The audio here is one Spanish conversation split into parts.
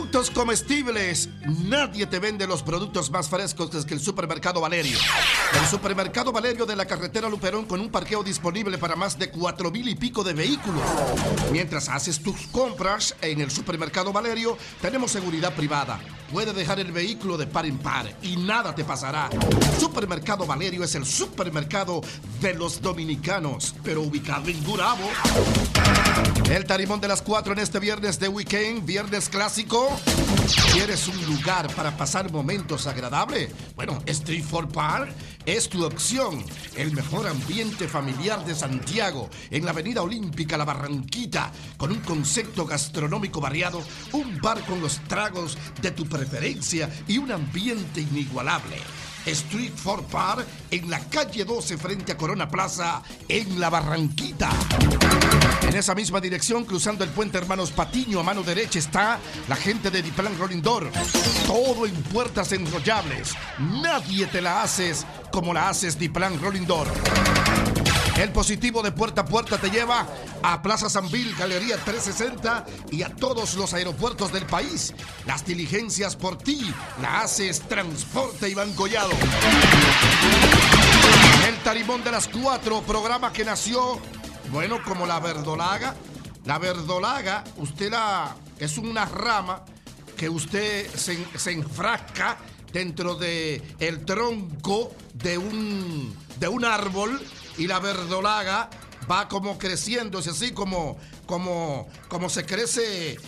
Productos comestibles. Nadie te vende los productos más frescos desde el Supermercado Valerio. El Supermercado Valerio de la carretera Luperón, con un parqueo disponible para más de 4,000 y pico de vehículos. Mientras haces tus compras en el Supermercado Valerio, tenemos seguridad privada. Puedes dejar el vehículo de par en par y nada te pasará. Supermercado Valerio es el supermercado de los dominicanos, pero ubicado en Gurabo. El Tarimón de las 4 en este viernes de weekend, viernes clásico. ¿Quieres un lugar para pasar momentos agradables? Bueno, Street for Park es tu opción. El mejor ambiente familiar de Santiago, en la Avenida Olímpica, La Barranquita, con un concepto gastronómico variado, un bar con los tragos de tu preferencia y un ambiente inigualable. Street for Park en la calle 12 frente a Corona Plaza en La Barranquita. En esa misma dirección, cruzando el puente Hermanos Patiño, a mano derecha está la gente de Diplan Rolling Door. Todo en puertas enrollables. Nadie te la haces como la haces Diplan Rolling Door. El positivo de puerta a puerta te lleva a Plaza Sambil, Galería 360 y a todos los aeropuertos del país. Las diligencias por ti la haces Transporte Iván Collado. El Tarimón de las 4, programa que nació, bueno, como la verdolaga. La verdolaga, es una rama que usted se enfrasca dentro de el tronco de un árbol. Y la verdolaga va como creciendo, es así como se crece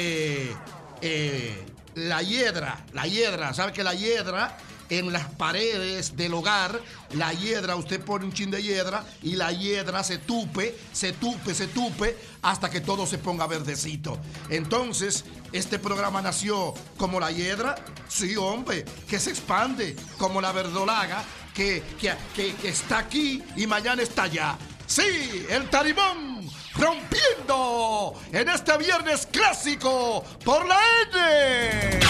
la hiedra. ¿Sabe que la hiedra en las paredes del hogar, la hiedra, usted pone un chin de hiedra y la hiedra se tupe hasta que todo se ponga verdecito? Entonces, este programa nació como la hiedra, sí, hombre, que se expande, como la verdolaga, que está aquí y mañana está allá. Sí, el Tarimón rompiendo en este viernes clásico por la N.